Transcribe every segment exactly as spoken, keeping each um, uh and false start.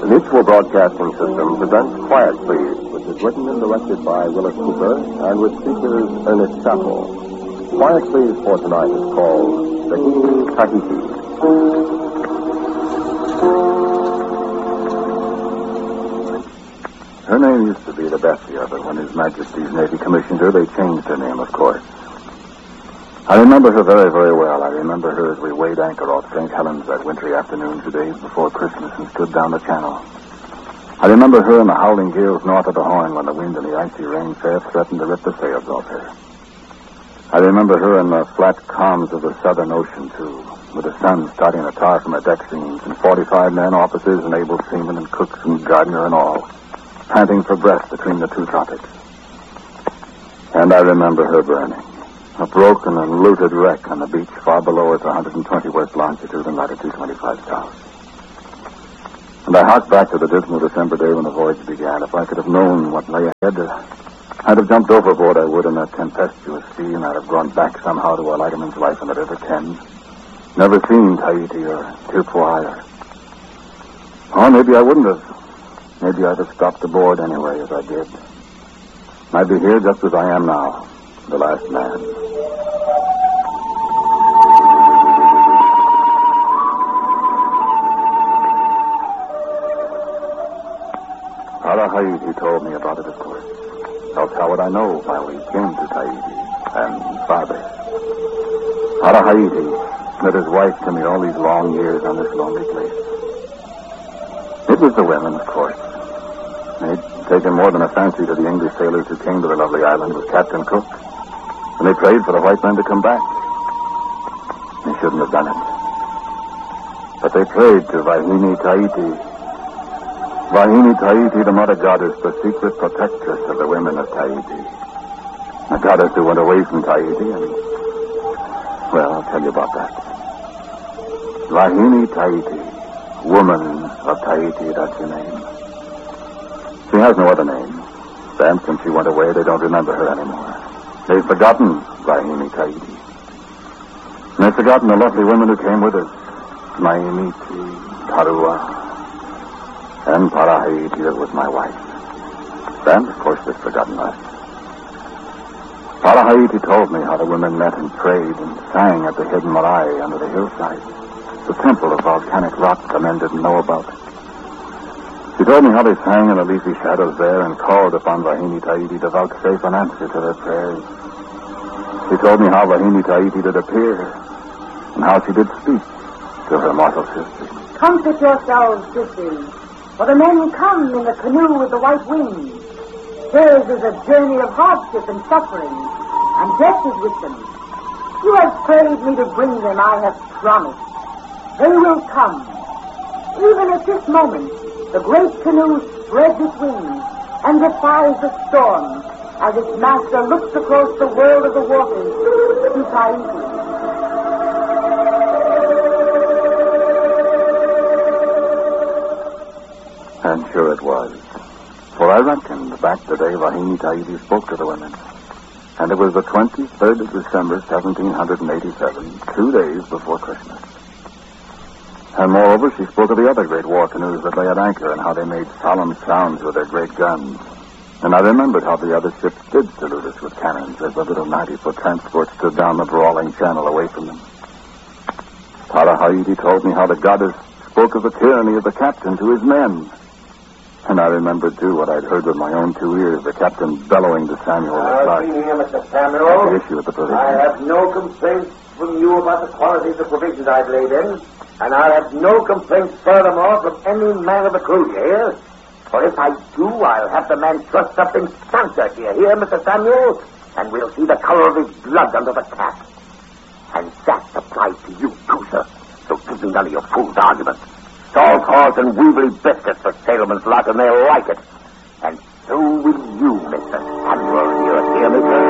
Mutual Broadcasting System presents Quiet Please, which is written and directed by Willis Cooper and which features Ernest Chappell. Quiet Please for tonight is called Tahiti, Tahiti. Her name used to be the Bethia, but when His Majesty's Navy commissioned her, they changed her name, of course. I remember her very, very well. I remember her as we weighed anchor off Saint Helens that wintry afternoon two days before Christmas and stood down the channel. I remember her in the howling gales north of the Horn when the wind and the icy rain fair threatened to rip the sails off her. I remember her in the flat calms of the Southern Ocean, too, with the sun starting to tar from her deck seams and forty-five men, officers and able seamen and cooks and gardener and all, panting for breath between the two tropics. And I remember her burning. A broken and looted wreck on the beach far below us, one hundred twenty west longitude and latitude twenty-five south. And I harked back to the dismal December day when the voyage began. If I could have known what lay ahead, I'd have jumped overboard, I would, in that tempestuous sea, and I'd have gone back somehow to a lighterman's life in the River Thames. Never seen Tahiti or Tirpoi or... Or maybe I wouldn't have. Maybe I'd have stopped aboard anyway, as I did. I'd be here just as I am now, the last man. Tahiti told me about it, of course. Else how would I know why we came to Tahiti and Father? Tahiti met his wife to me all these long years on this lonely place. It was the women, of course. They'd taken more than a fancy to the English sailors who came to the lovely island with Captain Cook, and they prayed for the white men to come back. They shouldn't have done it. But they prayed to Vahini Tahiti. Vahini Tahiti, the mother goddess, the secret protectress of the women of Tahiti. The goddess who went away from Tahiti and... Well, I'll tell you about that. Vahini Tahiti, woman of Tahiti, that's her name. She has no other name. Then, since she went away, they don't remember her anymore. They've forgotten Vahini Tahiti. And they've forgotten the lovely women who came with us. Maimiti, Tarua, and Parahiti, that was my wife. Then, of course, they've forgotten us. Parahiti told me how the women met and prayed and sang at the hidden marae under the hillside, the temple of volcanic rock the men didn't know about. She told me how they sang in the leafy shadows there and called upon Vahini Tahiti to vouchsafe an answer to their prayers. She told me how Vahini Tahiti did appear and how she did speak to her mortal sisters. Comfort yourselves, sisters, for the men come in the canoe with the white wings. Theirs is a journey of hardship and suffering, and death is with them. You have prayed me to bring them, I have promised. They will come. Even at this moment, the great canoe spreads its wings and defies the storm as its master looks across the world of the waters to Tahiti. And sure it was. For I reckoned back the day Vahini Tahiti spoke to the women. And it was the twenty-third of December, seventeen eighty-seven, two days before Christmas. And moreover, she spoke of the other great war canoes that lay at anchor and how they made solemn sounds with their great guns. And I remembered how the other ships did salute us with cannons as the little ninety-foot transport stood down the brawling channel away from them. Parahiti told me how the goddess spoke of the tyranny of the captain to his men. And I remembered, too, what I'd heard with my own two ears, the captain bellowing to Samuel. I'll be here, Mister Samuel. The issue with the provisions. I have no complaints from you about the quality of the provisions I've laid in, and I'll have no complaints furthermore from any man of the crew, you hear? For if I do, I'll have the man trussed up in stanza, do you hear, Mister Samuel? And we'll see the color of his blood under the cap. And that applies to you, too, sir. So give me none of your fool's arguments. Salt horse and weebly biscuits for sailormen's lot, and they'll like it. And so will you, Mister Samuel. You hear me, sir?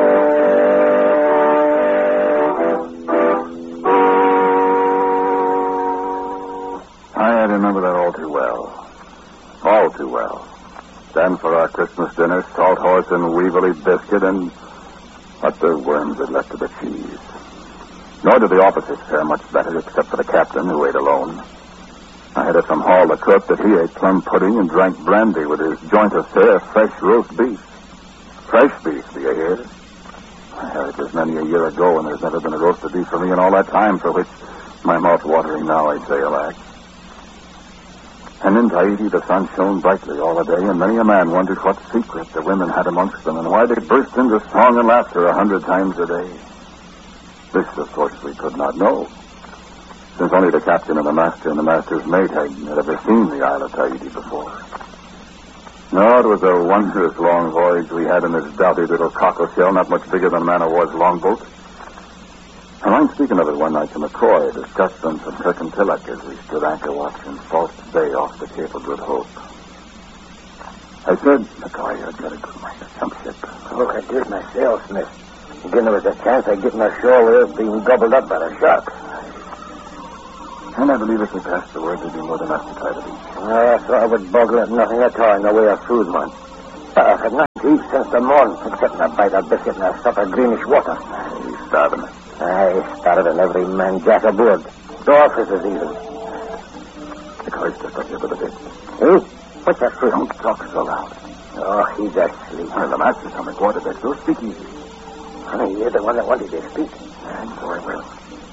I remember that all too well. All too well. Then for our Christmas dinner, salt horse and weevily biscuit, and what the worms had left of the cheese. Nor did the officers fare much better, except for the captain, who ate alone. I had it from Hall the cook that he ate plum pudding and drank brandy with his joint affair of fresh roast beef. Fresh beef, do you hear? I had it as many a year ago, and there's never been a roast of beef for me in all that time, for which my mouth watering now, I'd say, alack. And in Tahiti, the sun shone brightly all the day, and many a man wondered what secret the women had amongst them, and why they burst into song and laughter a hundred times a day. This, of course, we could not know, since only the captain and the master and the master's mate had ever seen the Isle of Tahiti before. No, it was a wondrous long voyage we had in this doughty little cockle shell, not much bigger than a man of war's longboat. And I'm speaking of it one night to McCoy, discussed them from Kirkintilloch as we stood anchor watch in False Bay off the Cape of Good Hope. I said, McCoy, I'd got a good mind of some ship. Look, I did myself, Smith. Again, there was a chance I'd get in ashore without being gobbled up by the shark. And I believe if we passed the word, there'd be more than enough to try to reach. Oh, I thought I would boggle at nothing at all in the way of food, man. But I've had nothing to eat since the morning, except a bite of biscuit and a sup of greenish water. He's starving. Aye, starving every man jack aboard. The officers even. McCoy stepped up here with a bit. Eh? What's that for? Don't talk so loud. Oh, he's asleep. Well, the master's on the quarter deck, so speak easy. Honey, you're the one that wanted to speak. And so I will.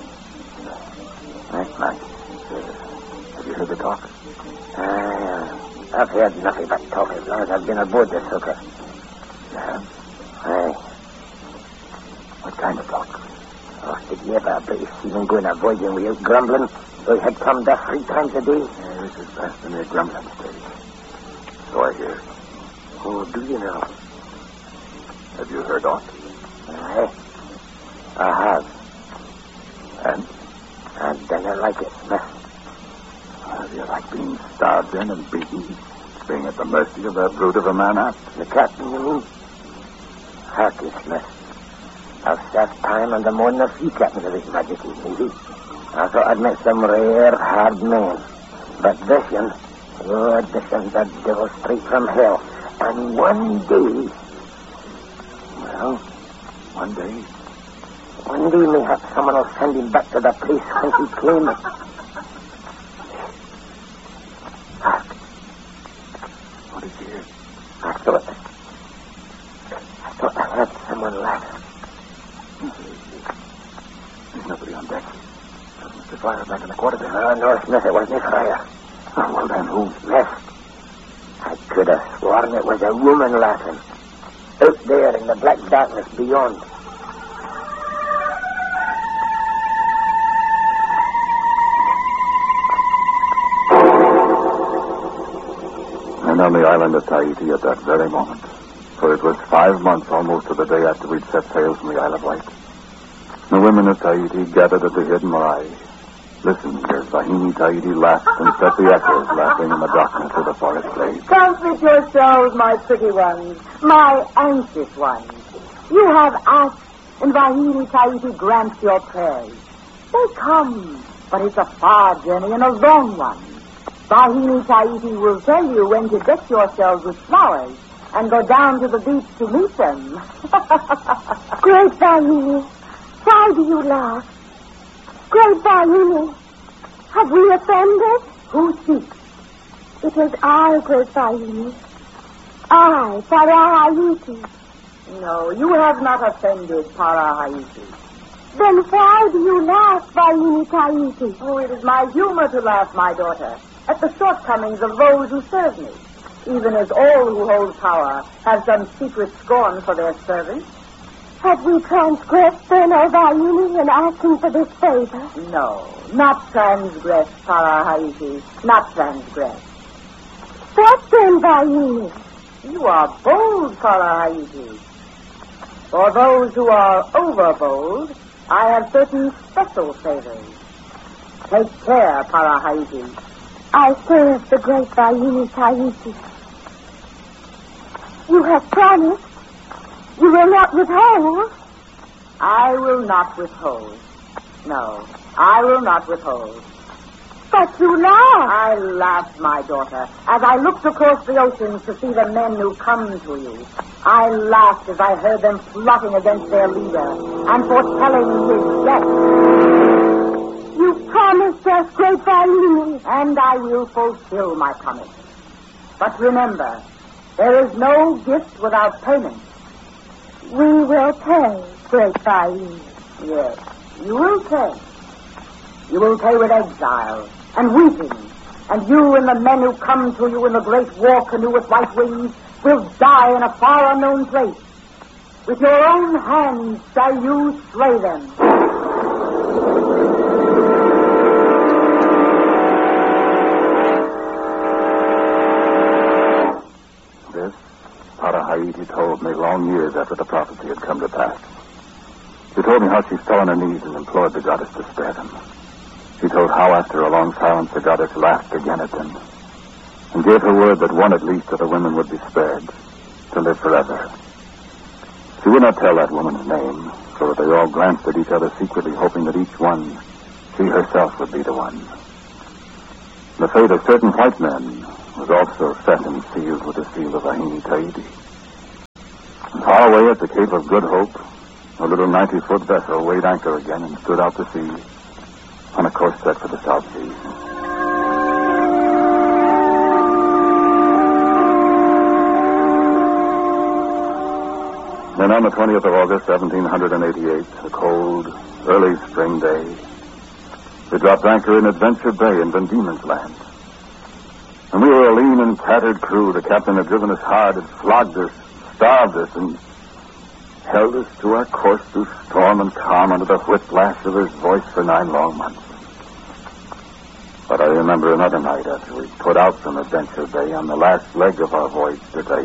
Night, night. Uh, have you heard the talk? Uh, I've heard nothing but talk as long as I've been aboard this hooker. You have? Aye. What kind of talk? Oh, did you ever a British seaman going a voyaging without grumbling? Though he had come there three times a day? Yeah, this is past the mere grumbling stage. So I hear. Oh, do you know? Have you heard aught? Aye. I have. And? I don't like it, Smith. Have you like being starved in and beaten? Being at the mercy of that brute of a man aft? The captain, you mean? Harky, Smith. I've served time on the morning of few captains of His Majesty's Navy. I thought I'd met some rare, hard men. But this one, oh, this one's a devil straight from hell. And one day... Well, one day... One day, mayhap someone will send him back to the place whence he came. Hark. What is here? I thought... I thought I heard someone laugh. There's nobody on deck. There's Mister Fryer back in the quarter deck. Oh, no, Smith, it wasn't Fryer. Oh, well, then who? Smith. I could have sworn it was a woman laughing. Out there in the black darkness beyond. And on the island of Tahiti at that very moment, for it was five months almost to the day after we'd set sail from the Isle of Wight, the women of Tahiti gathered at the hidden eye. Listen, as Vahini Tahiti laughed and set the echoes laughing in the darkness of the forest glade. Comfort yourselves, my pretty ones, my anxious ones. You have asked, and Vahini Tahiti grants your prayers. They come, but it's a far journey and a long one. Vahini Tahiti will tell you when to deck yourselves with flowers and go down to the beach to meet them. Great Vahini, why do you laugh? Great Vahini, have we offended? Who speaks? It is I, Great Vahini. I, Parahayuki. No, you have not offended Parahayuki. Then why do you laugh, Vahini Tahiti? Oh, it is my humor to laugh, my daughter, at the shortcomings of those who serve me, even as all who hold power have some secret scorn for their servants. Have we transgressed then, O Vahini, in asking for this favor? No, not transgressed, Parahayuki, not transgressed. What then, Vahini? You are bold, Parahayuki. For those who are overbold, I have certain special favors. Take care, Parahayuki. I serve the great Vahini Tahiti. You have promised. You will not withhold. I will not withhold. No, I will not withhold. But you laughed. I laughed, my daughter, as I looked across the oceans to see the men who come to you. I laughed as I heard them plotting against their leader and foretelling his death. You promised us Great Bayou. And I will fulfill my promise. But remember, there is no gift without payment. We will pay, Great Bayou. Yes, you will pay. You will pay with exile and weeping. And you and the men who come to you in the great war canoe with white wings will die in a far unknown place. With your own hands shall you slay them. This, Parahaiti told me long years after the prophecy had come to pass. She told me how she fell on her knees and implored the goddess to spare them. She told how after a long silence the goddess laughed again at them and gave her word that one at least of the women would be spared to live forever. She would not tell that woman's name, so that they all glanced at each other secretly, hoping that each one, she herself, would be the one. The fate of certain white men was also set and sealed with the seal of Ahini Tahiti. And far away at the Cape of Good Hope, a little ninety-foot vessel weighed anchor again and stood out to sea on a course set for the South Seas. Then on the twentieth of August, seventeen eighty-eight, a cold, early spring day, we dropped anchor in Adventure Bay in Van Diemen's Land. And we were a lean and tattered crew. The captain had driven us hard, had flogged us, starved us, and held us to our course through storm and calm under the whiplash of his voice for nine long months. But I remember another night after we put out from Adventure Bay on the last leg of our voyage to